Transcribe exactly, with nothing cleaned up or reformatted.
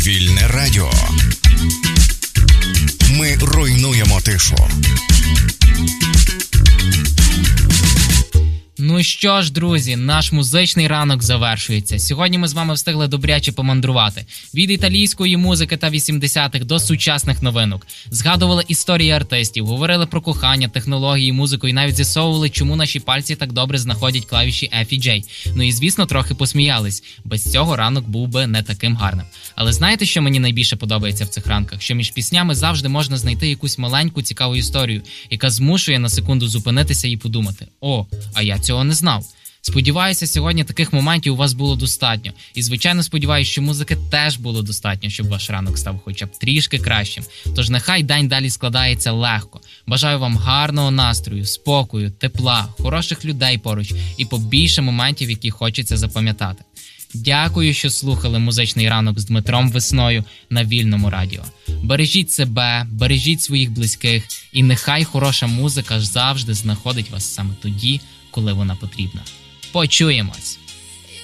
Вільне радіо. Ми руйнуємо тишу. Ну що ж, друзі, наш музичний ранок завершується. Сьогодні ми з вами встигли добряче помандрувати. Від італійської музики та вісімдесятих до сучасних новинок. Згадували історії артистів, говорили про кохання, технології, музику і навіть з'ясовували, чому наші пальці так добре знаходять клавіші F і J. Ну і, звісно, трохи посміялись. Без цього ранок був би не таким гарним. Але знаєте, що мені найбільше подобається в цих ранках? Що між піснями завжди можна знайти якусь маленьку цікаву історію, яка змушує на секунду зупинитися і подумати: «О, а я цього не знав». Сподіваюся, сьогодні таких моментів у вас було достатньо. І, звичайно, сподіваюся, що музики теж було достатньо, щоб ваш ранок став хоча б трішки кращим. Тож нехай день далі складається легко. Бажаю вам гарного настрою, спокою, тепла, хороших людей поруч і побільше моментів, які хочеться запам'ятати. Дякую, що слухали музичний ранок з Дмитром Весною на Вільному радіо. Бережіть себе, бережіть своїх близьких, і нехай хороша музика завжди знаходить вас саме тоді, коли вона потрібна. Почуємось!